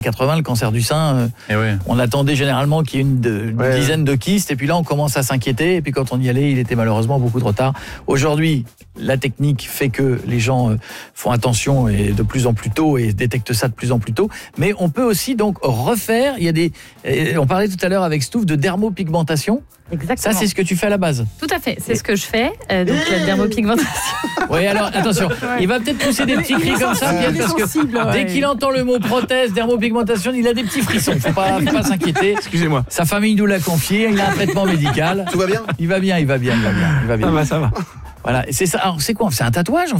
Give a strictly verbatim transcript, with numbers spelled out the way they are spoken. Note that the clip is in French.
quatre-vingts, le cancer du sein, euh, Eh oui. on attendait généralement qu'il y ait une, de, une Ouais. dizaine de kystes, et puis là on commence à s'inquiéter, et puis quand on y allait, il était malheureusement beaucoup trop tard. Aujourd'hui, la technique fait que les gens euh, font attention et de plus en plus tôt et détectent ça de plus en plus tôt, mais on peut aussi donc refaire, il y a des, euh, on parlait tout à l'heure avec Stouff de dermopigmentation. Exactement. Ça, c'est ce que tu fais à la base. Tout à fait, c'est ce que je fais. Euh, donc la dermopigmentation. Oui, alors attention, il va peut-être pousser des petits cris comme ça, Pierre, parce que dès qu'il entend le mot prothèse, dermopigmentation, il a des petits frissons. Faut pas, faut pas s'inquiéter. Excusez-moi. Sa famille nous l'a confié, il a un traitement médical. Tout va bien ? Il va bien, il va bien, il va bien. Il va bien. Ah bah ça va. Voilà, et c'est ça. Alors, c'est quoi ? C'est un tatouage en fait.